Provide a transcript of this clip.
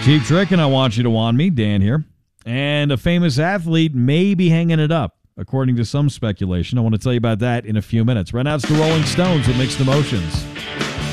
Cheap Trick, and I Want You to Want Me, Dan here. And a famous athlete may be hanging it up, according to some speculation. I want to tell you about that in a few minutes. Right now it's the Rolling Stones with Mixed Emotions.